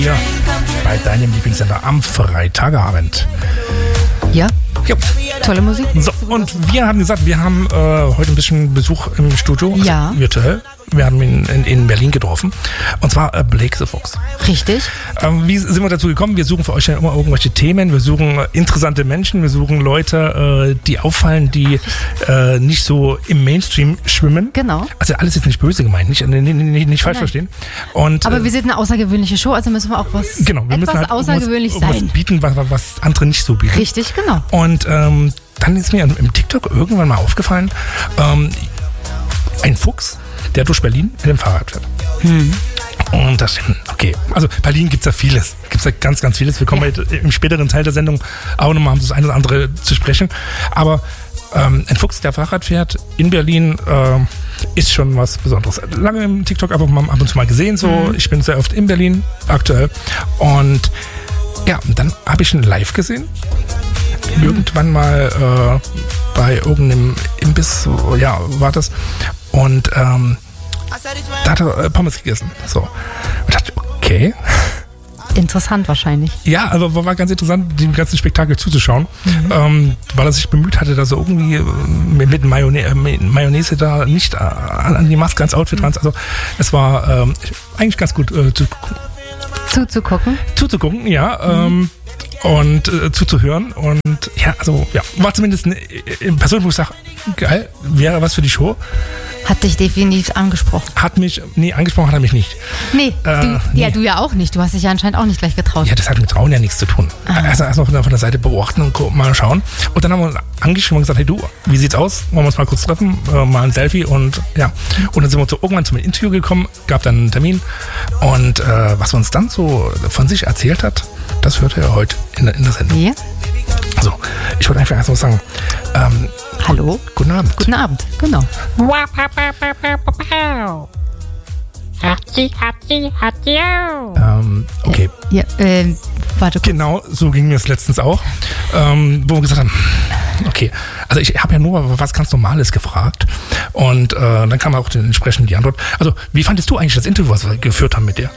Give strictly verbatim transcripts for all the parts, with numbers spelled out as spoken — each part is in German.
Hier bei deinem Lieblingssender am Freitagabend. Ja. Jo. Tolle Musik. So, und wir haben gesagt, wir haben äh, heute ein bisschen Besuch im Studio, also ja. virtuell. Wir haben ihn in, in Berlin getroffen. Und zwar äh, Blake the Fox. Richtig. Ähm, wie sind wir dazu gekommen? Wir suchen für euch ja immer irgendwelche Themen. Wir suchen äh, interessante Menschen. Wir suchen Leute, äh, die auffallen, die äh, nicht so im Mainstream schwimmen. Genau. Also alles ist nicht böse gemeint, nicht, nicht, nicht, nicht falsch Nein. verstehen. Und, Aber äh, wir sind eine außergewöhnliche Show, also müssen wir auch was, genau, wir etwas müssen halt außergewöhnlich irgendwas, sein. irgendwas bieten, was, was andere nicht so bieten. Richtig, genau. Und ähm, dann ist mir im TikTok irgendwann mal aufgefallen, ähm, ein Fuchs, der durch Berlin mit dem Fahrrad fährt. Hm. Und das, okay, also Berlin gibt es ja vieles. Gibt es ja ganz, ganz vieles. Wir kommen ja. im späteren Teil der Sendung auch nochmal um das eine oder andere zu sprechen. Aber ähm, ein Fuchs, der Fahrrad fährt in Berlin, äh, ist schon was Besonderes. Lange im TikTok aber mal ab und zu mal gesehen. So, mhm. Ich bin sehr oft in Berlin aktuell. Und ja, dann habe ich ihn live gesehen. Mhm. Irgendwann mal äh, bei irgendeinem Imbiss, so, ja, war das. Und ähm, da hat er äh, Pommes gegessen. So. Und dachte, okay. Interessant wahrscheinlich. Ja, also war ganz interessant, dem ganzen Spektakel zuzuschauen, mhm. ähm, weil er sich bemüht hatte, dass er irgendwie mit, mit Mayonnaise, Mayonnaise da nicht an, an die Maske, ans Outfit mhm. ran. Also es war ähm, eigentlich ganz gut äh, zu, zuzugucken. Zuzugucken, ja. Mhm. Ähm, und äh, zuzuhören. Und ja, also ja, war zumindest eine, eine Person, wo ich sage, geil, wäre was für die Show. Hat dich definitiv angesprochen. Hat mich, nee, angesprochen hat er mich nicht. Nee, äh, du, nee. ja, du ja auch nicht. Du hast dich ja anscheinend auch nicht gleich getraut. Ja, das hat mit Trauen ja nichts zu tun. Aha. Also erstmal von der, von der Seite beobachten und mal schauen. Und dann haben wir uns angeschrieben und gesagt, hey du, wie sieht's aus? Wollen wir uns mal kurz treffen? Äh, mal ein Selfie und ja. Und dann sind wir so irgendwann zum Interview gekommen, gab dann einen Termin. Und äh, was er uns dann so von sich erzählt hat, das hört ihr heute in der, in der Sendung. Ja. Also, ich wollte einfach erst mal sagen, ähm, hallo? Guten Abend. Guten Abend, genau. Ähm, okay. Ja, äh, warte kurz. Genau, so ging mir es letztens auch, ähm, wo wir gesagt haben, okay, also ich habe ja nur was ganz Normales gefragt und äh, dann kam auch entsprechend die Antwort. Also, wie fandest du eigentlich das Interview, was wir geführt haben mit dir?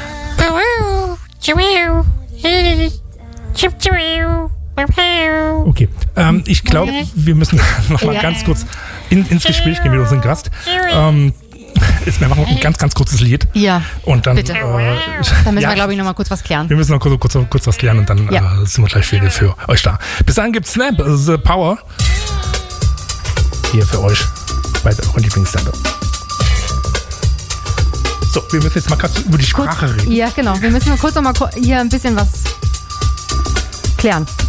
Okay, ähm, ich glaube, wir müssen noch mal ja. ganz kurz in, ins Gespräch gehen mit unserem Gast. Ähm, Jetzt, wir machen ein ganz, ganz kurzes Lied. Ja, und dann, bitte. Äh, dann müssen ja, wir, glaube ich, noch mal kurz was klären. Wir müssen noch kurz, kurz, kurz was klären und dann ja. äh, sind wir gleich wieder für euch da. Bis dahin gibt's Snap, The Power. Hier für euch bei eurem Lieblingssender. So, wir müssen jetzt mal kurz über die Sprache kurz, reden. Ja, genau. Wir müssen nur kurz noch mal hier ein bisschen was klären.